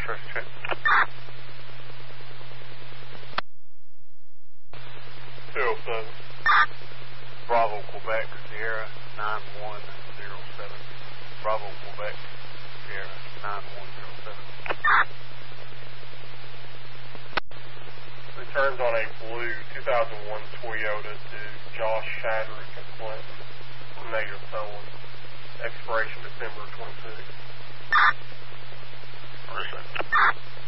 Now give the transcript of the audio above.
first trip. Bravo, Quebec, Sierra 9107. Bravo, Quebec, Sierra 9107. Returns on a blue 2001 Toyota to Josh Shadrick in Clinton, negative towing. Expiration December 26.